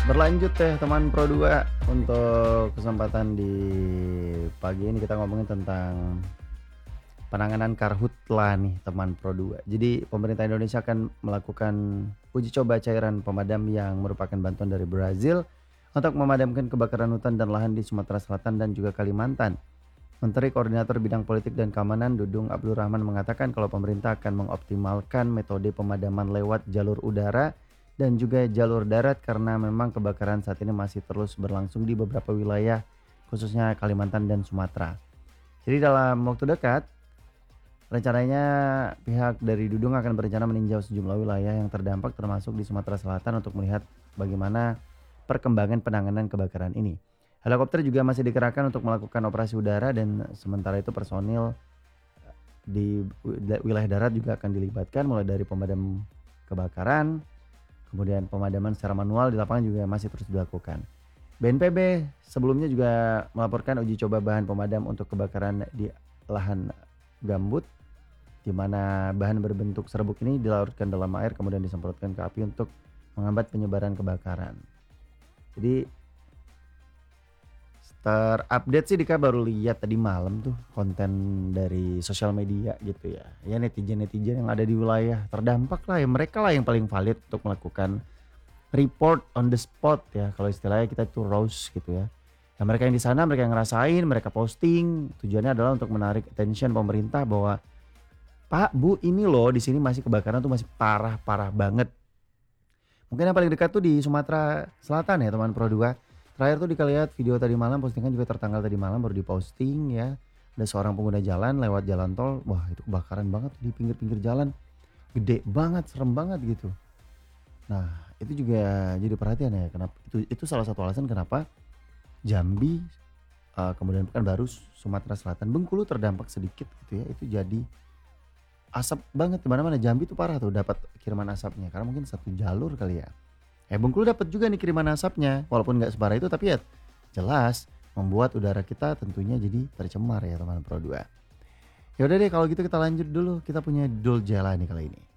Berlanjut ya teman Pro 2, untuk kesempatan di pagi ini kita ngomongin tentang penanganan karhutla nih teman Pro 2. Jadi pemerintah Indonesia akan melakukan uji coba cairan pemadam yang merupakan bantuan dari Brazil untuk memadamkan kebakaran hutan dan lahan di Sumatera Selatan dan juga Kalimantan. Menteri Koordinator Bidang Politik dan Keamanan Dudung Abdul Rahman mengatakan kalau pemerintah akan mengoptimalkan metode pemadaman lewat jalur udara dan juga jalur darat karena memang kebakaran saat ini masih terus berlangsung di beberapa wilayah khususnya Kalimantan dan Sumatera. Jadi dalam waktu dekat rencananya pihak dari Dudung akan berencana meninjau sejumlah wilayah yang terdampak termasuk di Sumatera Selatan untuk melihat bagaimana perkembangan penanganan kebakaran ini. Helikopter juga masih dikerahkan untuk melakukan operasi udara dan sementara itu personil di wilayah darat juga akan dilibatkan mulai dari pemadam kebakaran, kemudian pemadaman secara manual di lapangan juga masih terus dilakukan. BNPB sebelumnya juga melaporkan uji coba bahan pemadam untuk kebakaran di lahan gambut, di mana bahan berbentuk serbuk ini dilarutkan dalam air kemudian disemprotkan ke api untuk menghambat penyebaran kebakaran. Jadi terupdate sih Dika baru lihat tadi malam tuh konten dari sosial media gitu ya. Ya netizen-netizen yang ada di wilayah terdampak lah ya mereka lah yang paling valid untuk melakukan report on the spot ya. Kalau istilahnya kita itu roast gitu ya. Nah mereka yang di sana mereka yang ngerasain, mereka posting, tujuannya adalah untuk menarik attention pemerintah bahwa Pak, Bu, ini loh di sini masih kebakaran tuh masih parah-parah banget. Mungkin yang paling dekat tuh di Sumatera Selatan ya teman Pro 2. Terakhir tuh Dika lihat video tadi malam, postingan juga tertanggal tadi malam baru diposting ya. Ada seorang pengguna jalan lewat jalan tol, wah itu kebakaran banget di pinggir-pinggir jalan. Gede banget, serem banget gitu. Nah, itu juga jadi perhatian ya, kenapa itu salah satu alasan kenapa Jambi, kemudian Pekanbaru, Sumatera Selatan, Bengkulu terdampak sedikit gitu ya, itu jadi asap banget di mana-mana. Jambi tuh parah tuh dapat kiriman asapnya, karena mungkin satu jalur kali ya. Bengkulu dapat juga nih kiriman asapnya, walaupun nggak separah itu tapi ya jelas membuat udara kita tentunya jadi tercemar ya teman Pro 2. Ya udah deh kalau gitu kita lanjut dulu, kita punya Dul Jela nih kali ini.